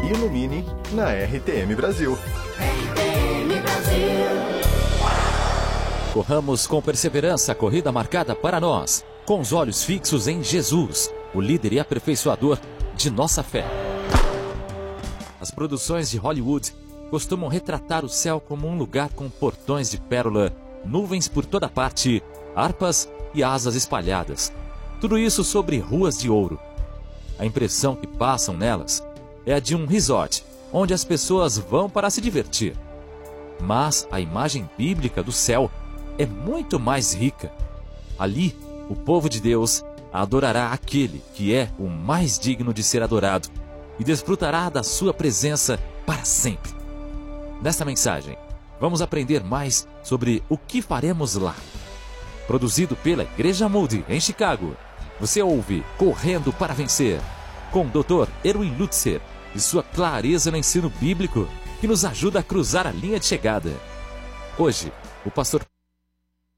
ilumine na RTM Brasil. RTM Brasil. Corramos com perseverança a corrida marcada para nós, com os olhos fixos em Jesus, o líder e aperfeiçoador de nossa fé. As produções de Hollywood costumam retratar o céu como um lugar com portões de pérola, nuvens por toda parte, harpas e asas espalhadas. Tudo isso sobre ruas de ouro. A impressão que passam nelas é a de um resort, onde as pessoas vão para se divertir. Mas a imagem bíblica do céu é muito mais rica. Ali, o povo de Deus adorará aquele que é o mais digno de ser adorado e desfrutará da sua presença para sempre. Nesta mensagem, vamos aprender mais sobre o que faremos lá. Produzido pela Igreja Moody, em Chicago, você ouve Correndo para Vencer, com o Dr. Erwin Lutzer e sua clareza no ensino bíblico que nos ajuda a cruzar a linha de chegada. Hoje, o pastor